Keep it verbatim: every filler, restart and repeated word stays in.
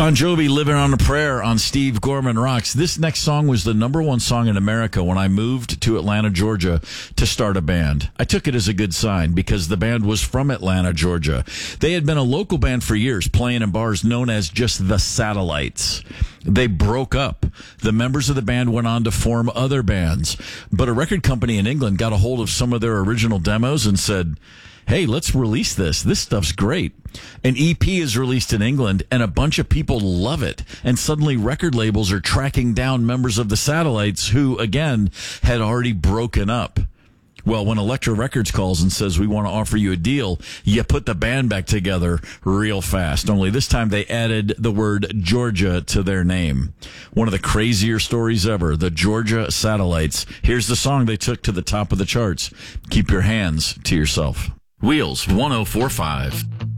Bon Jovi, Living on a Prayer on Steve Gorman Rocks. This next song was the number one song in America when I moved to Atlanta, Georgia to start a band. I took it as a good sign because the band was from Atlanta, Georgia. They had been a local band for years, playing in bars known as just the Satellites. They broke up. The members of the band went on to form other bands. But a record company in England got a hold of some of their original demos and said, hey, let's release this. This stuff's great. An E P is released in England, and a bunch of people love it. And suddenly record labels are tracking down members of the Satellites who, again, had already broken up. Well, when Elektra Records calls and says, we want to offer you a deal, you put the band back together real fast. Only this time they added the word Georgia to their name. One of the crazier stories ever, the Georgia Satellites. Here's the song they took to the top of the charts. Keep your hands to yourself. Wheels one oh four point five.